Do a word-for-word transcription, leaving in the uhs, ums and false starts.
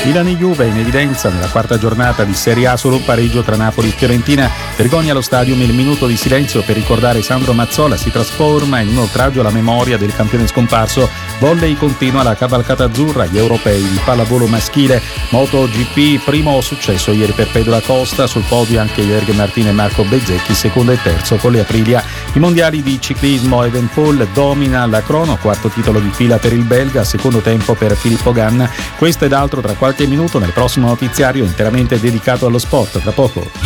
Milan e Juve in evidenza nella quarta giornata di Serie A, solo un pareggio tra Napoli e Fiorentina. Vergogna allo Stadium, il minuto di silenzio per ricordare Sandro Mazzola si trasforma in un oltraggio alla memoria del campione scomparso. Volley continua la cavalcata azzurra, gli europei, il pallavolo maschile. MotoGP, primo successo ieri per Pedro Acosta, sul podio anche Jorge Martin e Marco Bezzecchi, secondo e terzo con le Aprilia. I mondiali di ciclismo, Evenepoel domina la crono, quarto titolo di fila per il belga, secondo tempo per Filippo Ganna. Questo ed altro tra qualche minuto nel prossimo notiziario interamente dedicato allo sport. Tra poco.